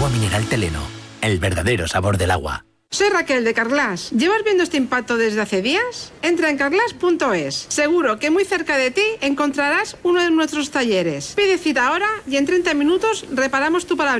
Agua mineral Teleno, el verdadero sabor del agua. Soy Raquel de Carglass. ¿Llevas viendo este impacto desde hace días? Entra en carglass.es. Seguro que muy cerca de ti encontrarás uno de nuestros talleres. Pide cita ahora y en 30 minutos reparamos tu parabrisas.